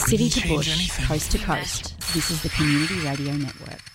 City to bush, coast to coast, this is the Community Radio Network.